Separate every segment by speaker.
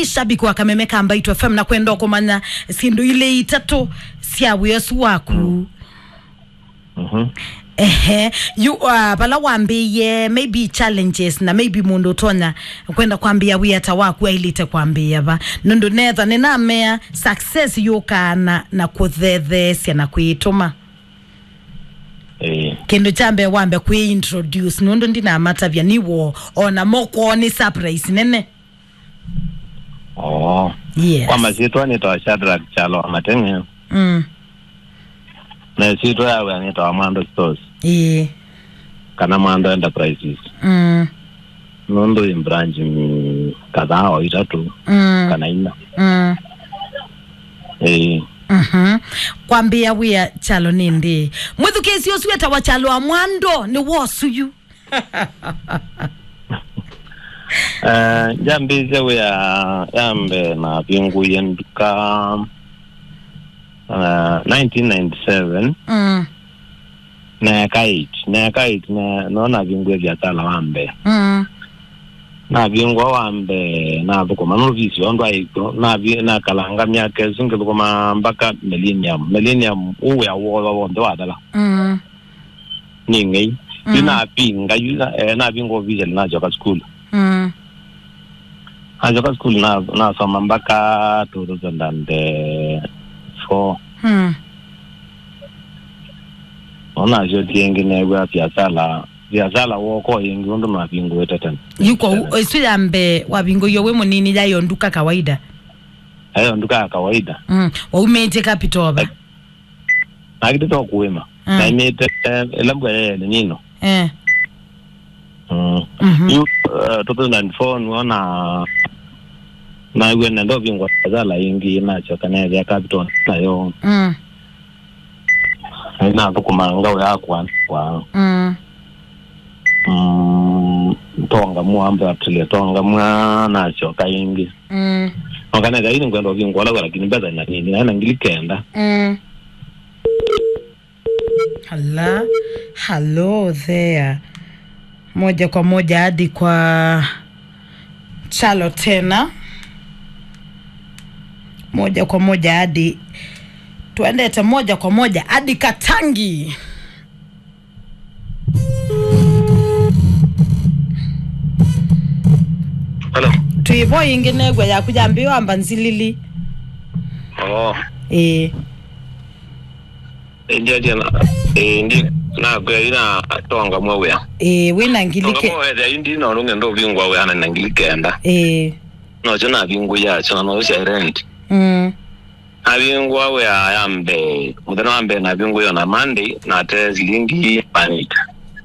Speaker 1: wi shabiki wa Kameme Kamba itu FM na kwenda kumanya sindu ile itatu sia wesu waku. You bala wambie maybe challenges na maybe mundu tonya kwenda kwambia wiata waku ailite kwambia ba nundu netha nina mea success yuka na kuthethe sia na kuituma kendo chambe wambe kuintroduce nundu ndina matavya niwo ona moko ni surprise nene. Yes.
Speaker 2: Kwa mazito ni to Shadrack Chalo Matenge. Na sito yawe ni to Amando Stores. Kana Mando Enterprises. Nondo in branch kadhaa au itatu. Kana ina.
Speaker 1: Kwambia wia Chalo nindi. Mwithu kesi yosueta wa Chalo Amando ni wosuyu.
Speaker 2: Jambi zewe ya yambe na vingu yenduka 1997 na kait na nona vingu ya tala wambe na vingu wambe na buko manovisi ondo aiko na kalanga myake zunge buko mpaka millennium uwe awo ndo adala ningi yuna pinga yuna na vingu visa na joka school Ajoka school na soma mpaka 2004. Ona joti yengine kwa biasala woko yengi ndo na bingo wetatan.
Speaker 1: Yuko isuyambe wa bingo yowe munini ya yonduka kawaida.
Speaker 2: Ayo nduka kawaida.
Speaker 1: Wa umeje capital ba.
Speaker 2: Akito kuwema. Na imete elambwe nino. 2004 nuona na wena ndo bingwa zala ingi nacho kanele ya capital nayo na kukumanga yakwa kwa tonga muambe atile tonga mwa nacho kaingi wakana zaidi ngwendo bingwa la lakini beza na nini na ngilikenda
Speaker 1: hello there. Moja kwa moja hadi kwa Chalo tena. Moja kwa moja hadi tuendete moja kwa moja hadi Katangi.
Speaker 2: Hello.
Speaker 1: Tuivo ingine gwe ya kujambiwa amba nzilili.
Speaker 2: Ndi na kwa ina tonga mwe
Speaker 1: wina ngilike
Speaker 2: mwe ndi no lunge ndo bingwa we ana ngilike enda no jona bingu ya chana no sha rent abingwa we ayambe mudana ambe na bingu yo na Monday na tezilingi panita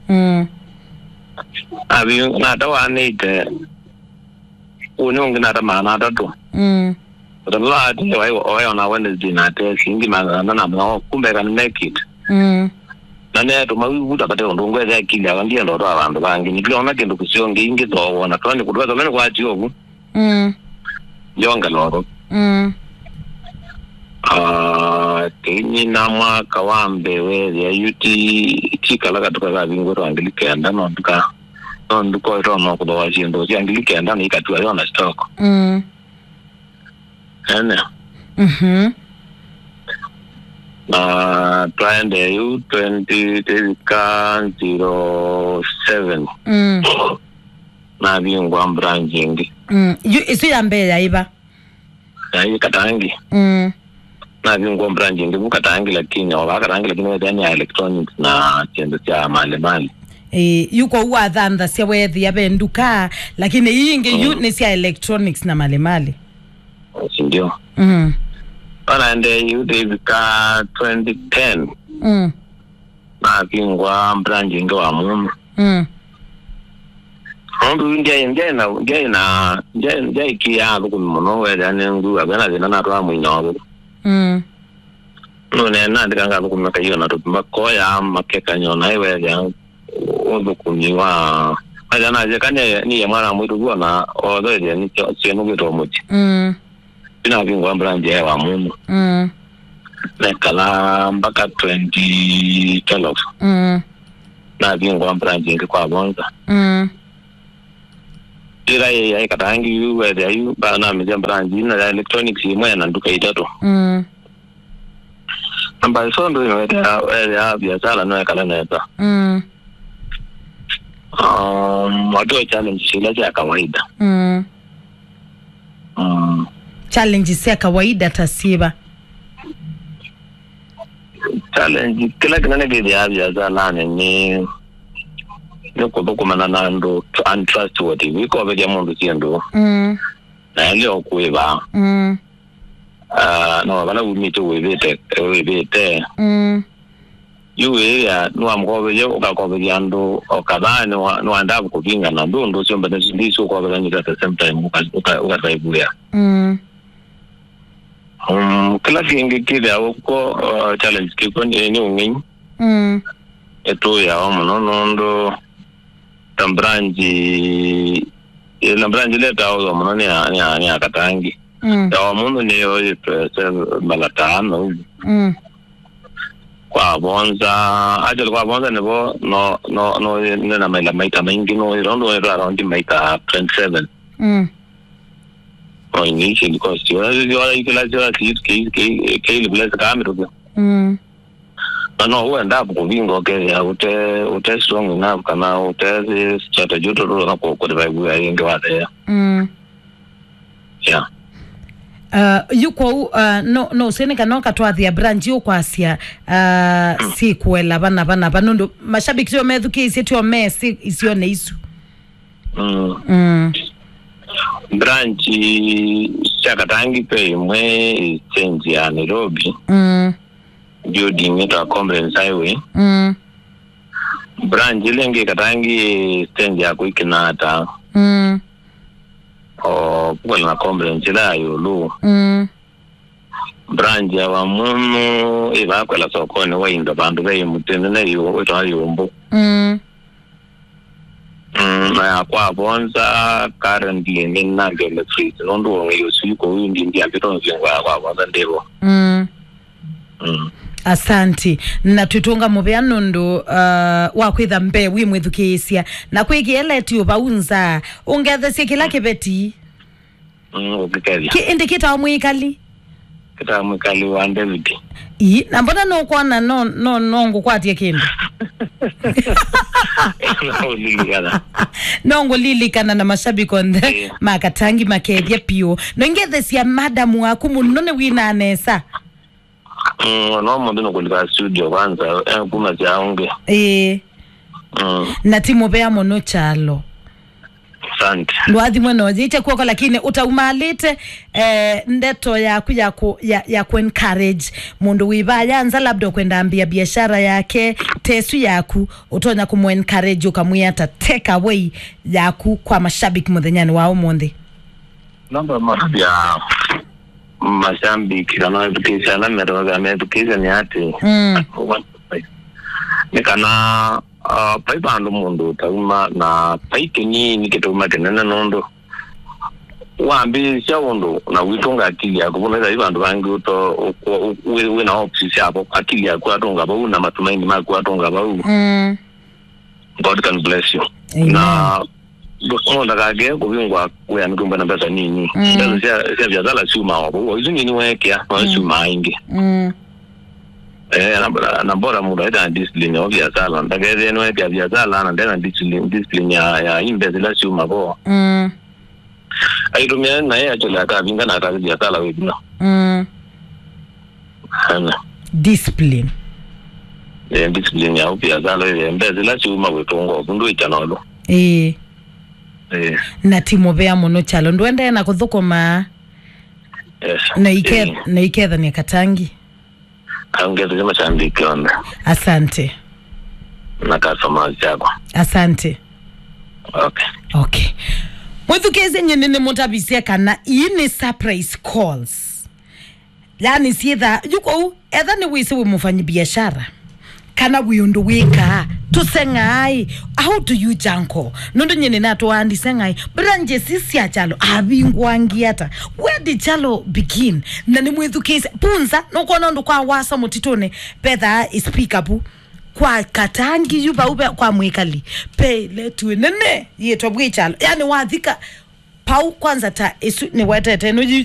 Speaker 2: abingu na dawa nite unonge na tamana tatu la ati wao na Wednesday na tezilingi magana na mwa kumbe kan make it nane to mawivuta kate ndongwe za kile abandia ndo ro abantu bangi nikiona kendo kusionge ingi to wona twani kudwa mene kwa ati yonga loro tenyi na mwaka wambe we ya yuti kikala katuka za bingo to angilikenda no nduko to no kudowa jindo ya angilikenda ni katwa yona stock Twende yu 2007 na bingwa branching
Speaker 1: isu ya mbe ya iba
Speaker 2: ya Katangi na bingwa branching bu Katangi lakini wani electronics na chendo cha mali
Speaker 1: yuko uwa dhanda siya wethi ya benduka lakini yingi yu ni siya electronics na mali
Speaker 2: sindio ande yudevika 2010 na bingwa branching wa mumu Ondu ndia ikia luku mmono weda nengu abena zina na tuwa mwinyo nune na ndikanga luku mwaka hiyo na tupimba koya makeka nyona weda ondu kunyiwa weda na zekanya ni ya mwana mwitu kuwa na odo weda ni chenu kito muchi Pina bingwa branching wa mumu nekala mpaka 2012 na bingwa branching kwa bonza ira ye katangi whether you bana branch na electronics imwe na nduka itatu amba sondo ya biashara no kala neta watu challenge sila ya kawaida
Speaker 1: challenge ya kawaida tasiba
Speaker 2: challenge kila kinane gidi ya biashara ni kutokumana na ndo untrustworthy wiko vya mundu siendo na leo kuiba no bana umito webete yuwe no mgobe yo ukakobe yando okabane no anda kuvinga na ndo chomba ndiso kwa bana at the same time ukataibuya kila kingi kile uko challenge kiko ni ungi eto ya omono ndo tambranji leta au mwana ni akatangi ya mundu ni yo malatano kwa bonza ajalo kwa bonza nebo no na maita mingi no rondo around maita 27 oh initially cost you ikila jora ke bless kamera no uenda kuvingo ke ya ute strong enough kana ute strategy to na ko vibe ya inge wate yeah
Speaker 1: yuko no seneka no katwathia branch yo kwasia si kwela bana banondo mashabiki yo methuki isitio mesi isio ne isu
Speaker 2: branch chakatangi pe imwe change ya Nairobi building ita Conference Highway branch lenge katangi stand ya kuikinata kwa na Conference la yolo branch ya wa muno iba kwa la sokoni wa inda bandu be mutende na yo weto ayombo na kwa bonza currently nina gele free ndo ngo yuko windi ndia bito ngwa kwa ndebo
Speaker 1: Asanti na tutunga mubeano ndo wakwitha mbe wi mwithukisia na kwigieleti ubaunza ungethesie kila kibeti
Speaker 2: ukikali
Speaker 1: ki indicator wa mwikali
Speaker 2: kita mwikali wa David
Speaker 1: na mbona no kuona no ngukwatie kindu nongo lilikana na mashabiki onde makatangi makethia pio no ngethesia madam waku munone wina anesa
Speaker 2: no mundu no kulika studio kwanza kuma jaonge
Speaker 1: na timu bea mono chalo
Speaker 2: asante
Speaker 1: ndwathi mweno jiche kwako lakini utaumalite ndeto ya ku encourage mundu wibaya anza labda kwenda ambia biashara yake tesu yaku utonya kumu encourage ukamwiata take away yaku kwa mashabiki muthenyani wao monde
Speaker 2: namba mafia mashabiki kana education na meroga education yati nikana paipando mundu tauma na paikeni nikituma kenana nondo wambi shawondo na witonga akili yako bona ibandu bangi uto we na options yabo akili yako atonga ba una matumaini mako atonga ba God can bless you na dokona kage kubingwa kuya nikumba na pesa nini ndio sia biashara suma wabo hizo nini weke ya suma ingi na bora muda ita discipline ya biashara ndageze no ya biashara na ndena discipline ya invest la suma bo aitumia na yeye achola ka vinga na kazi ya tala wewe
Speaker 1: discipline
Speaker 2: discipline ya biashara wewe mbele la suma wetongo ndo itanolo
Speaker 1: na timu bea mono chalo ndwende na kuthukuma na iketha ni katangi
Speaker 2: aongeze kama shandiki onda
Speaker 1: asante
Speaker 2: na customer yako
Speaker 1: asante okay mwithukeze nyenene mutabisia kana ini surprise calls yani sietha yuko etha ni wise we mufanyi biashara kana wiyundu wika tusengai how do you janko nondo nyene nato andi sengai branje sisi achalo abingwangiata where did chalo begin na ni mwithukeze punza no kona ndo kwa wasa mutitone petha speak up kwa katangi yuba ube kwa mwikali pe letu nene yeto bwichalo yani wathika pau kwanza ta isu ni wetete no